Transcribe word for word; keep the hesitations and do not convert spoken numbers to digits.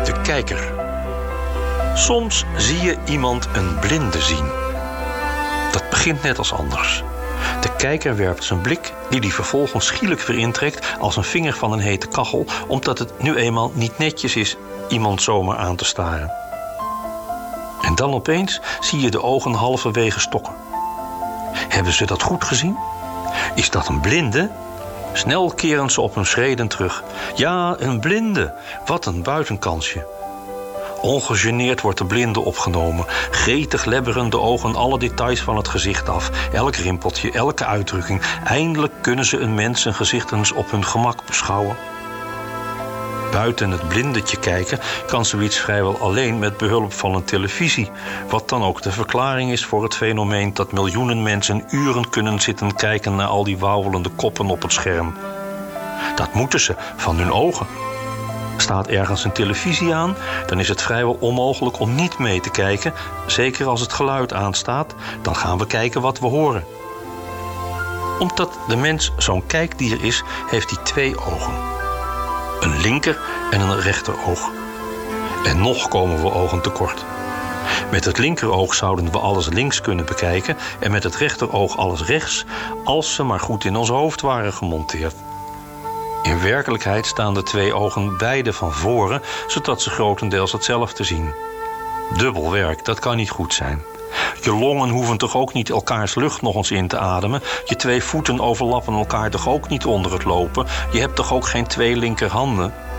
De kijker. Soms zie je iemand een blinde zien. Dat begint net als anders. De kijker werpt zijn blik, die hij vervolgens schielijk weer intrekt als een vinger van een hete kachel, omdat het nu eenmaal niet netjes is iemand zomaar aan te staren. En dan opeens zie je de ogen halverwege stokken. Hebben ze dat goed gezien? Is dat een blinde? Snel keren ze op hun schreden terug. Ja, een blinde. Wat een buitenkansje. Ongegeneerd wordt de blinde opgenomen. Gretig lebberen de ogen alle details van het gezicht af. Elk rimpeltje, elke uitdrukking. Eindelijk kunnen ze een mens zijn gezicht eens op hun gemak beschouwen. Buiten het blindetje kijken kan zoiets vrijwel alleen met behulp van een televisie. Wat dan ook de verklaring is voor het fenomeen dat miljoenen mensen uren kunnen zitten kijken naar al die wauwelende koppen op het scherm. Dat moeten ze van hun ogen. Staat ergens een televisie aan, dan is het vrijwel onmogelijk om niet mee te kijken. Zeker als het geluid aanstaat, dan gaan we kijken wat we horen. Omdat de mens zo'n kijkdier is, heeft hij twee ogen. Een linker en een rechteroog. En nog komen we ogen tekort. Met het linkeroog zouden we alles links kunnen bekijken en met het rechteroog alles rechts, als ze maar goed in ons hoofd waren gemonteerd. In werkelijkheid staan de twee ogen beide van voren, zodat ze grotendeels hetzelfde zien. Dubbel werk, dat kan niet goed zijn. Je longen hoeven toch ook niet elkaars lucht nog eens in te ademen? Je twee voeten overlappen elkaar toch ook niet onder het lopen? Je hebt toch ook geen twee linkerhanden?